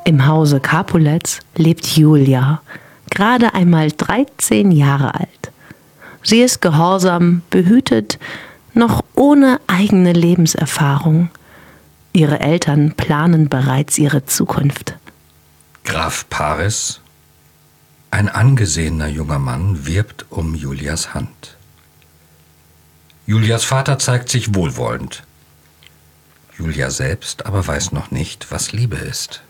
Im Hause Capulets lebt Julia, gerade einmal 13 Jahre alt. Sie ist gehorsam, behütet, noch ohne eigene Lebenserfahrung. Ihre Eltern planen bereits ihre Zukunft. Graf Paris, ein angesehener junger Mann, wirbt um Julias Hand. Julias Vater zeigt sich wohlwollend. Julia selbst aber weiß noch nicht, was Liebe ist.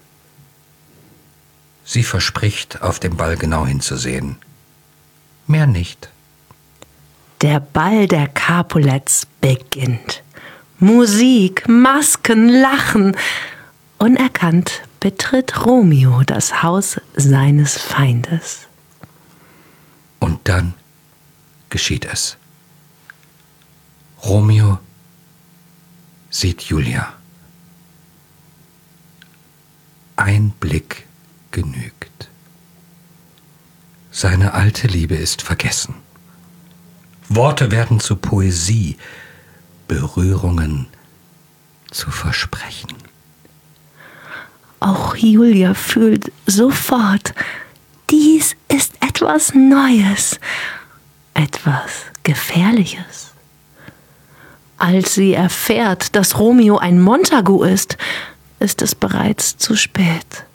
Sie verspricht, auf dem Ball genau hinzusehen. Mehr nicht. Der Ball der Capulets beginnt. Musik, Masken, Lachen. Unerkannt betritt Romeo das Haus seines Feindes. Und dann geschieht es. Romeo sieht Julia. Ein Blick genügt. Seine alte Liebe ist vergessen. Worte werden zu Poesie, Berührungen zu Versprechen. Auch Julia fühlt sofort, dies ist etwas Neues, etwas Gefährliches. Als sie erfährt, dass Romeo ein Montagu ist, ist es bereits zu spät.